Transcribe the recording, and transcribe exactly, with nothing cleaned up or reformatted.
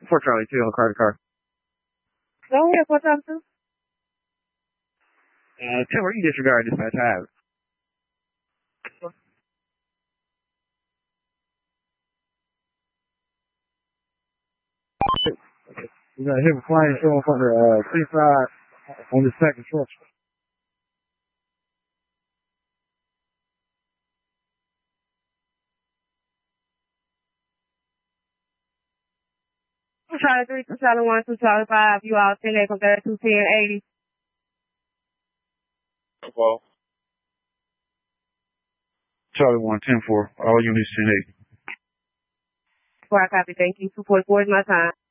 four Charlie two on car to car. Go ahead, four Charlie two. Uh, ten four, you disregard dispatch. I have it. We got him flying showing from the uh, seaside on the second structure. Two Charlie three, two Charlie one, two Charlie five. You all ten eight from thirty-two ten eighty. Well, Charlie one, ten four. All units ten eight. Four, I copy. Thank you. two forty-four is my time.